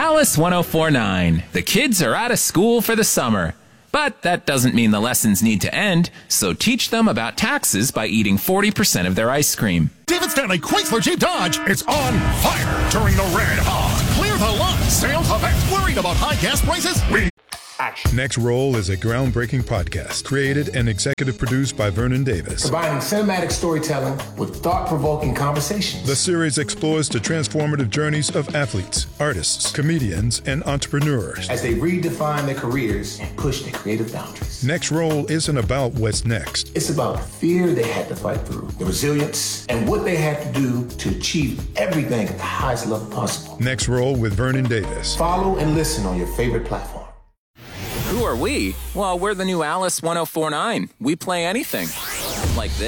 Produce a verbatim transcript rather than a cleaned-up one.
Alice ten forty-nine. The kids are out of school for the summer. But that doesn't mean the lessons need to end, so teach them about taxes by eating forty percent of their ice cream. David Stanley Chrysler Jeep Dodge is on fire during the Red Hot Clear the Lot sales event. Worried about high gas prices? We Action. Next Roll is a groundbreaking podcast created and executive produced by Vernon Davis. Combining cinematic storytelling with thought-provoking conversations. The series explores the transformative journeys of athletes, artists, comedians, and entrepreneurs as they redefine their careers and push their creative boundaries. Next Roll isn't about what's next. It's about the fear they had to fight through, the resilience, and what they had to do to achieve everything at the highest level possible. Next Roll with Vernon Davis. Follow and listen on your favorite platform. Who are we? Well, we're the new Alice ten forty-nine. We play anything. Like this.